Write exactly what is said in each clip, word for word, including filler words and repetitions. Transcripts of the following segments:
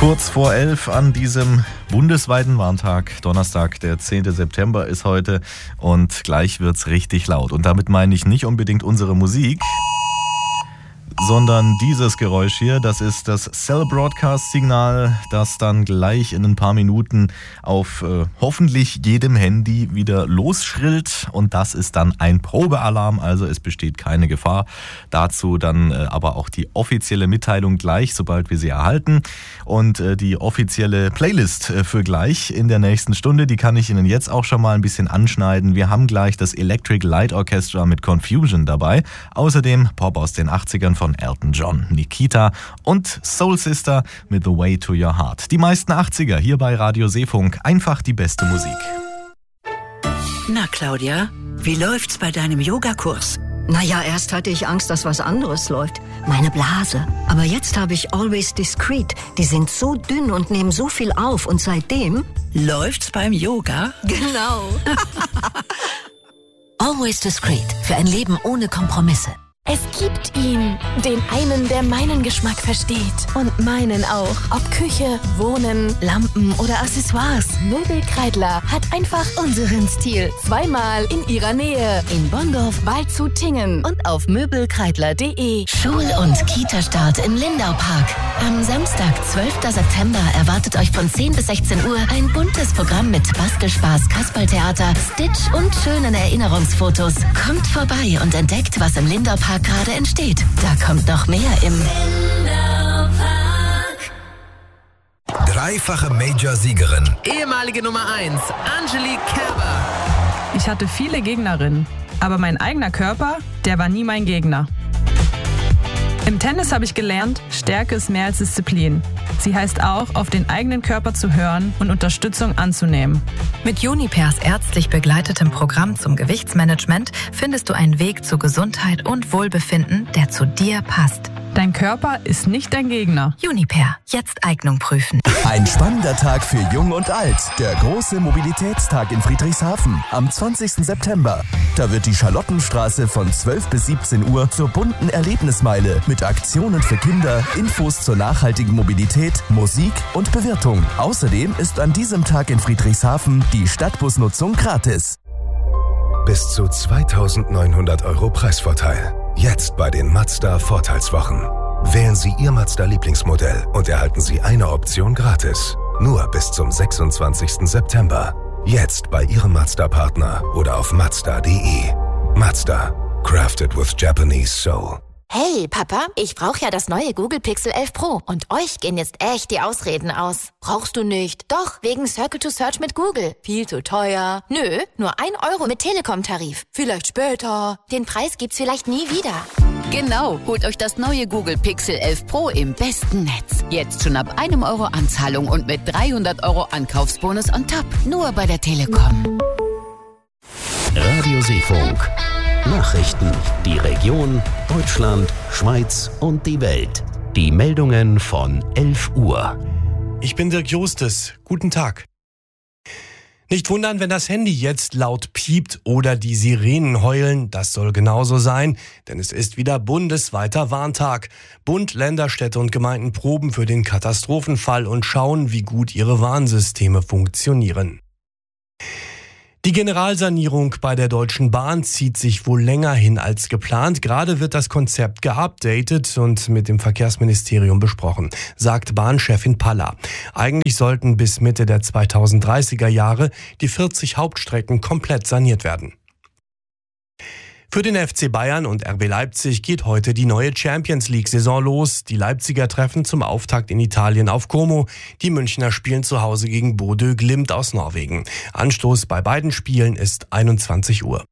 Kurz vor elf an diesem bundesweiten Warntag, Donnerstag, der zehnten September ist heute und gleich wird's richtig laut. Und damit meine ich nicht unbedingt unsere Musik, sondern dieses Geräusch hier, das ist das Cell Broadcast Signal, das dann gleich in ein paar Minuten auf äh, hoffentlich jedem Handy wieder losschrillt, und das ist dann ein Probealarm, also es besteht keine Gefahr. Dazu dann äh, aber auch die offizielle Mitteilung gleich, sobald wir sie erhalten, und äh, die offizielle Playlist äh, für gleich in der nächsten Stunde, die kann ich Ihnen jetzt auch schon mal ein bisschen anschneiden. Wir haben gleich das Electric Light Orchestra mit Confusion dabei, außerdem Pop aus den achtzigern von Elton John, Nikita und Soul Sister mit The Way to Your Heart. Die meisten achtziger hier bei Radio Seefunk, einfach die beste Musik. Na Claudia, wie läuft's bei deinem Yogakurs? Naja, erst hatte ich Angst, dass was anderes läuft. Meine Blase. Aber jetzt habe ich Always Discreet. Die sind so dünn und nehmen so viel auf. Und seitdem... Läuft's beim Yoga? Genau. Always Discreet. Für ein Leben ohne Kompromisse. Es gibt ihn, den einen, der meinen Geschmack versteht und meinen auch. Ob Küche, Wohnen, Lampen oder Accessoires. Möbelkreidler hat einfach unseren Stil. Zweimal in ihrer Nähe. In Bonndorf, Waldshut-Tingen und auf möbelkreidler punkt de. Schul- und Kita-Start im Lindau-Park. Am Samstag, zwölften September, erwartet euch von zehn bis sechzehn Uhr ein buntes Programm mit Bastelspaß, Kasperltheater, Stitch und schönen Erinnerungsfotos. Kommt vorbei und entdeckt, was im Lindau-Park gerade entsteht. Da kommt noch mehr im Lindau-Park. Dreifache Major-Siegerin. Ehemalige Nummer eins, Angelique Kerber. Ich hatte viele Gegnerinnen, aber mein eigener Körper, der war nie mein Gegner. Im Tennis habe ich gelernt, Stärke ist mehr als Disziplin. Sie heißt auch, auf den eigenen Körper zu hören und Unterstützung anzunehmen. Mit Junipers ärztlich begleitetem Programm zum Gewichtsmanagement findest du einen Weg zu Gesundheit und Wohlbefinden, der zu dir passt. Dein Körper ist nicht dein Gegner. Juniper, jetzt Eignung prüfen. Ein spannender Tag für Jung und Alt. Der große Mobilitätstag in Friedrichshafen am zwanzigsten September. Da wird die Charlottenstraße von zwölf bis siebzehn Uhr zur bunten Erlebnismeile mit Aktionen für Kinder, Infos zur nachhaltigen Mobilität, Musik und Bewirtung. Außerdem ist an diesem Tag in Friedrichshafen die Stadtbusnutzung gratis. Bis zu zweitausendneunhundert Euro Preisvorteil. Jetzt bei den Mazda-Vorteilswochen. Wählen Sie Ihr Mazda-Lieblingsmodell und erhalten Sie eine Option gratis. Nur bis zum sechsundzwanzigsten September. Jetzt bei Ihrem Mazda-Partner oder auf mazda punkt de. Mazda. Crafted with Japanese Soul. Hey, Papa, ich brauche ja das neue Google Pixel elf Pro. Und euch gehen jetzt echt die Ausreden aus. Brauchst du nicht? Doch, wegen Circle to Search mit Google. Viel zu teuer. Nö, nur ein Euro mit Telekom-Tarif. Vielleicht später. Den Preis gibt's vielleicht nie wieder. Genau, holt euch das neue Google Pixel elf Pro im besten Netz. Jetzt schon ab einem Euro Anzahlung und mit dreihundert Euro Ankaufsbonus on top. Nur bei der Telekom. Radio Seefunk. Nachrichten, die Region, Deutschland, Schweiz und die Welt. Die Meldungen von elf Uhr. Ich bin Dirk Justus. Guten Tag. Nicht wundern, wenn das Handy jetzt laut piept oder die Sirenen heulen. Das soll genauso sein, denn es ist wieder bundesweiter Warntag. Bund, Länder, Städte und Gemeinden proben für den Katastrophenfall und schauen, wie gut ihre Warnsysteme funktionieren. Die Generalsanierung bei der Deutschen Bahn zieht sich wohl länger hin als geplant. Gerade wird das Konzept geupdatet und mit dem Verkehrsministerium besprochen, sagt Bahnchefin Palla. Eigentlich sollten bis Mitte der zweitausenddreißiger Jahre die vierzig Hauptstrecken komplett saniert werden. Für den F C Bayern und R B Leipzig geht heute die neue Champions-League-Saison los. Die Leipziger treffen zum Auftakt in Italien auf Como. Die Münchner spielen zu Hause gegen Bodø Glimt aus Norwegen. Anstoß bei beiden Spielen ist einundzwanzig Uhr.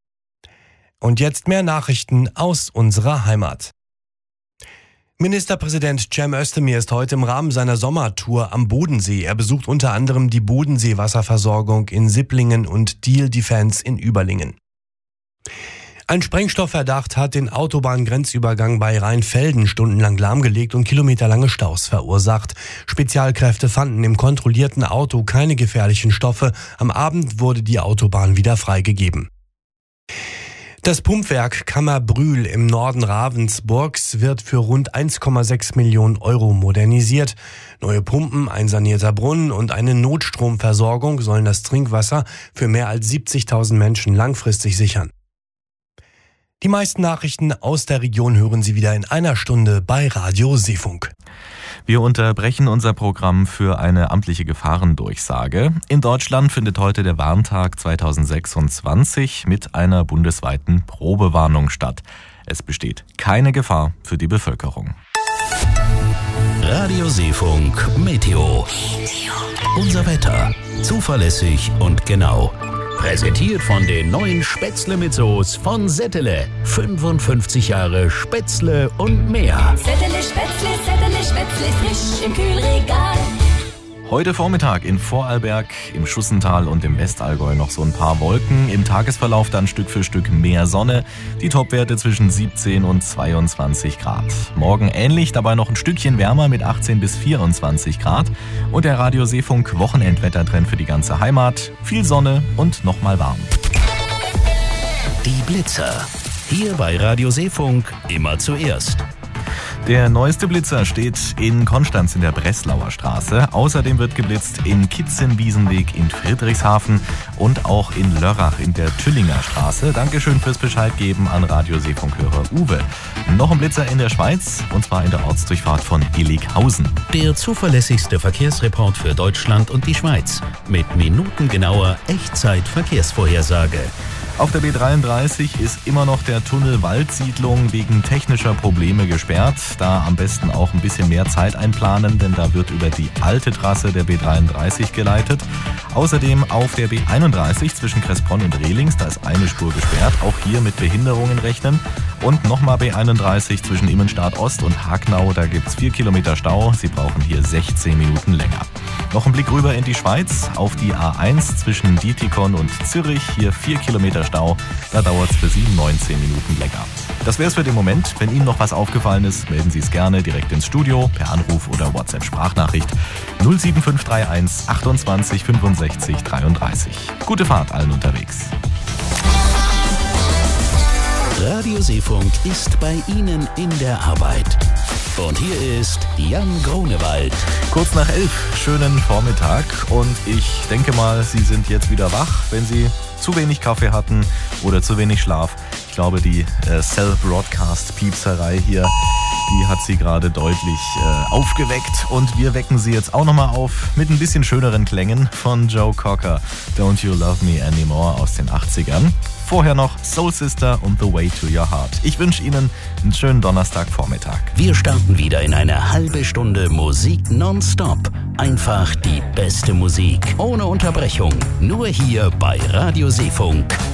Und jetzt mehr Nachrichten aus unserer Heimat. Ministerpräsident Cem Özdemir ist heute im Rahmen seiner Sommertour am Bodensee. Er besucht unter anderem die Bodensee-Wasserversorgung in Sipplingen und Deal Defense in Überlingen. Ein Sprengstoffverdacht hat den Autobahngrenzübergang bei Rheinfelden stundenlang lahmgelegt und kilometerlange Staus verursacht. Spezialkräfte fanden im kontrollierten Auto keine gefährlichen Stoffe. Am Abend wurde die Autobahn wieder freigegeben. Das Pumpwerk Kammerbrühl im Norden Ravensburgs wird für rund eins Komma sechs Millionen Euro modernisiert. Neue Pumpen, ein sanierter Brunnen und eine Notstromversorgung sollen das Trinkwasser für mehr als siebzigtausend Menschen langfristig sichern. Die meisten Nachrichten aus der Region hören Sie wieder in einer Stunde bei Radio Seefunk. Wir unterbrechen unser Programm für eine amtliche Gefahrendurchsage. In Deutschland findet heute der Warntag zweitausendsechsundzwanzig mit einer bundesweiten Probewarnung statt. Es besteht keine Gefahr für die Bevölkerung. Radio Seefunk Meteo. Unser Wetter. Zuverlässig und genau. Präsentiert von den neuen Spätzle mit Soße von Settele. fünfundfünfzig Jahre Spätzle und mehr. Settele Spätzle, Settele Spätzle, frisch im Kühlregal. Heute Vormittag in Vorarlberg, im Schussental und im Westallgäu noch so ein paar Wolken. Im Tagesverlauf dann Stück für Stück mehr Sonne. Die Topwerte zwischen siebzehn und zweiundzwanzig Grad. Morgen ähnlich, dabei noch ein Stückchen wärmer mit achtzehn bis vierundzwanzig Grad. Und der Radio Seefunk Wochenendwettertrend für die ganze Heimat. Viel Sonne und nochmal warm. Die Blitzer. Hier bei Radio Seefunk immer zuerst. Der neueste Blitzer steht in Konstanz in der Breslauer Straße. Außerdem wird geblitzt in Kitzenwiesenweg in Friedrichshafen und auch in Lörrach in der Tüllinger Straße. Dankeschön fürs Bescheid geben an Radio Seefunk-Hörer Uwe. Noch ein Blitzer in der Schweiz, und zwar in der Ortsdurchfahrt von Illighausen. Der zuverlässigste Verkehrsreport für Deutschland und die Schweiz. Mit minutengenauer Echtzeit-Verkehrsvorhersage. Auf der B dreiunddreißig ist immer noch der Tunnel Waldsiedlung wegen technischer Probleme gesperrt. Da am besten auch ein bisschen mehr Zeit einplanen, denn da wird über die alte Trasse der B dreiunddreißig geleitet. Außerdem auf der B einunddreißig zwischen Kressbronn und Rehlings, da ist eine Spur gesperrt. Auch hier mit Behinderungen rechnen. Und nochmal B einunddreißig zwischen Immenstadt Ost und Hagnau, da gibt es vier Kilometer Stau. Sie brauchen hier sechzehn Minuten länger. Noch ein Blick rüber in die Schweiz, auf die A eins zwischen Dietikon und Zürich. Hier vier Kilometer Stau, da dauert es für Sie neunzehn Minuten länger. Das wäre es für den Moment. Wenn Ihnen noch was aufgefallen ist, melden Sie es gerne direkt ins Studio, per Anruf oder WhatsApp-Sprachnachricht null sieben fünf drei eins achtundzwanzig fünfundsechzig dreiunddreißig. Gute Fahrt allen unterwegs. Radio Seefunk ist bei Ihnen in der Arbeit. Und hier ist Jan Grunewald. Kurz nach elf, schönen Vormittag. Und ich denke mal, Sie sind jetzt wieder wach, wenn Sie zu wenig Kaffee hatten oder zu wenig Schlaf. Ich glaube, die äh, Cell Broadcast Piepserei hier, die hat Sie gerade deutlich äh, aufgeweckt. Und wir wecken Sie jetzt auch nochmal auf mit ein bisschen schöneren Klängen von Joe Cocker. Don't You Love Me Anymore aus den achtzigern. Vorher noch Soul Sister und The Way to Your Heart. Ich wünsche Ihnen einen schönen Donnerstagvormittag. Wir starten wieder in eine halbe Stunde Musik nonstop. Einfach die beste Musik, ohne Unterbrechung. Nur hier bei Radio Seefunk.